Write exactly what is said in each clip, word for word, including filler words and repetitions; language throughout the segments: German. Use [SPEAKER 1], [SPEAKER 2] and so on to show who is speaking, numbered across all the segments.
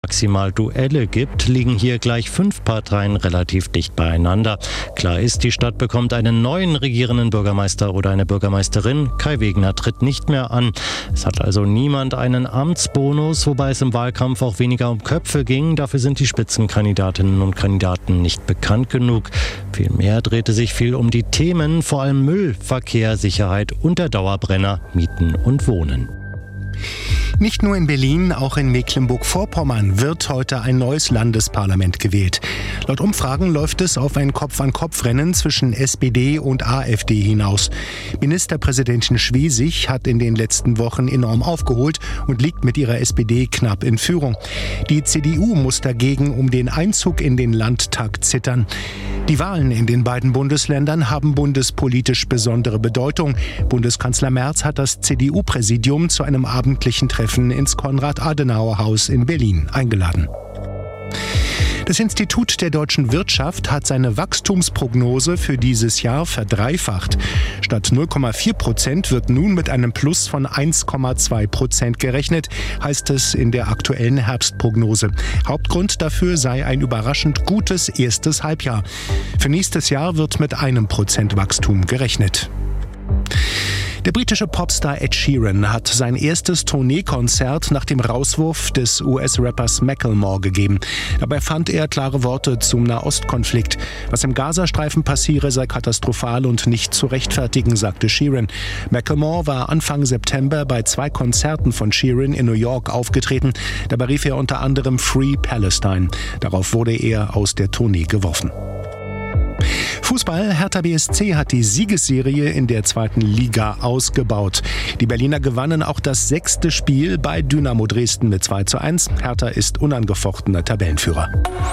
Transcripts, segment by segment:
[SPEAKER 1] maximal Duelle gibt, liegen hier gleich fünf Parteien relativ dicht beieinander. Klar ist, die Stadt bekommt einen neuen regierenden Bürgermeister oder eine Bürgermeisterin. Kai Wegener tritt nicht mehr an. Es hat also niemand einen Amtsbonus, wobei es im Wahlkampf auch weniger um Köpfe ging. Dafür sind die Spitzenkandidatinnen und Kandidaten nicht bekannt genug. Vielmehr drehte sich viel um die Themen, vor allem Müll, Verkehr, Sicherheit und der Dauerbrenner Mieten und Wohnen.
[SPEAKER 2] Nicht nur in Berlin, auch in Mecklenburg-Vorpommern wird heute ein neues Landesparlament gewählt. Laut Umfragen läuft es auf ein Kopf-an-Kopf-Rennen zwischen S P D und AfD hinaus. Ministerpräsidentin Schwesig hat in den letzten Wochen enorm aufgeholt und liegt mit ihrer S P D knapp in Führung. Die C D U muss dagegen um den Einzug in den Landtag zittern. Die Wahlen in den beiden Bundesländern haben bundespolitisch besondere Bedeutung. Bundeskanzler Merz hat das C D U-Präsidium zu einem abendlichen Treffen ins Konrad-Adenauer-Haus in Berlin eingeladen. Das Institut der deutschen Wirtschaft hat seine Wachstumsprognose für dieses Jahr verdreifacht. Statt null Komma vier Prozent wird nun mit einem Plus von eins Komma zwei Prozent gerechnet, heißt es in der aktuellen Herbstprognose. Hauptgrund dafür sei ein überraschend gutes erstes Halbjahr. Für nächstes Jahr wird mit einem Prozent Wachstum gerechnet. Der britische Popstar Ed Sheeran hat sein erstes Tourneekonzert nach dem Rauswurf des U S-Rappers Macklemore gegeben. Dabei fand er klare Worte zum Nahostkonflikt. Was im Gazastreifen passiere, sei katastrophal und nicht zu rechtfertigen, sagte Sheeran. Macklemore war Anfang September bei zwei Konzerten von Sheeran in New York aufgetreten. Dabei rief er unter anderem Free Palestine. Darauf wurde er aus der Tournee geworfen. Fußball, Hertha B S C hat die Siegesserie in der zweiten Liga ausgebaut. Die Berliner gewannen auch das sechste Spiel bei Dynamo Dresden mit zwei zu eins. Hertha ist unangefochtener Tabellenführer.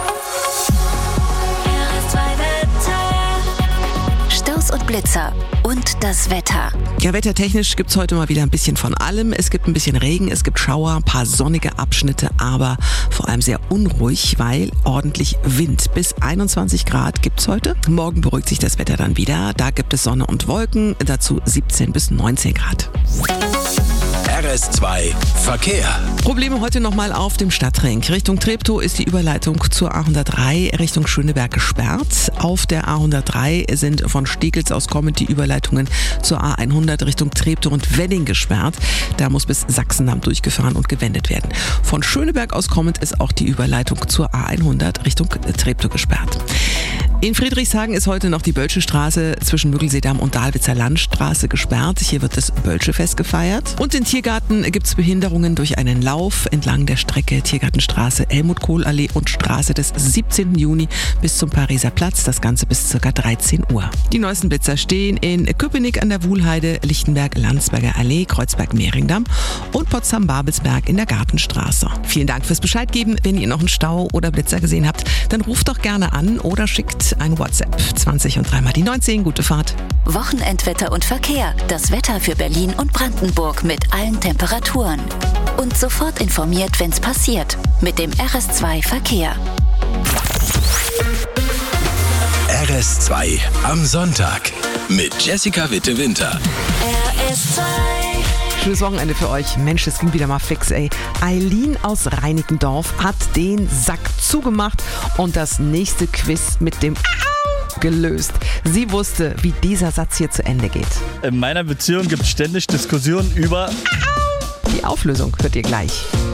[SPEAKER 3] Staus und Blitzer und das Wetter.
[SPEAKER 4] Ja, wettertechnisch gibt es heute mal wieder ein bisschen von allem. Es gibt ein bisschen Regen, es gibt Schauer, ein paar sonnige Abschnitte, aber vor allem sehr unruhig, weil ordentlich Wind. Bis einundzwanzig Grad gibt es heute. Morgen beruhigt sich das Wetter dann wieder. Da gibt es Sonne und Wolken, dazu siebzehn bis neunzehn Grad.
[SPEAKER 5] R S zwei Verkehr.
[SPEAKER 4] Probleme heute nochmal auf dem Stadtring. Richtung Treptow ist die Überleitung zur A hundertdrei Richtung Schöneberg gesperrt. Auf der A hundertdrei sind von Steglitz aus kommend die Überleitungen zur A hundert Richtung Treptow und Wedding gesperrt. Da muss bis Sachsendamm durchgefahren und gewendet werden. Von Schöneberg aus kommend ist auch die Überleitung zur A hundert Richtung Treptow gesperrt. In Friedrichshagen ist heute noch die Bölsche Straße zwischen Müggelseedamm und Dahlwitzer Landstraße gesperrt. Hier wird das Bölsche-Fest gefeiert. Und in Tiergarten gibt es Behinderungen durch einen Lauf entlang der Strecke Tiergartenstraße, Helmut-Kohl-Allee und Straße des siebzehnten Juni bis zum Pariser Platz. Das Ganze bis ca. dreizehn Uhr. Die neuesten Blitzer stehen in Köpenick an der Wuhlheide, Lichtenberg, Landsberger Allee, Kreuzberg-Mehringdamm und Potsdam-Babelsberg in der Gartenstraße. Vielen Dank fürs Bescheid geben. Wenn ihr noch einen Stau oder Blitzer gesehen habt, dann ruft doch gerne an oder schickt ein WhatsApp. zwanzig und dreimal die neunzehn. Gute Fahrt.
[SPEAKER 3] Wochenendwetter und Verkehr. Das Wetter für Berlin und Brandenburg mit allen Temperaturen. Und sofort informiert, wenn's passiert. Mit dem R S zwei Verkehr.
[SPEAKER 5] R S zwei am Sonntag mit Jessica Witte-Winter.
[SPEAKER 3] R S zwei.
[SPEAKER 4] Schönes Wochenende für euch. Mensch, es ging wieder mal fix, ey. Eileen aus Reinickendorf hat den Sack zugemacht und das nächste Quiz mit dem Au gelöst. Sie wusste, wie dieser Satz hier zu Ende geht.
[SPEAKER 6] In meiner Beziehung gibt es ständig Diskussionen über
[SPEAKER 4] Au. Die Auflösung hört ihr gleich.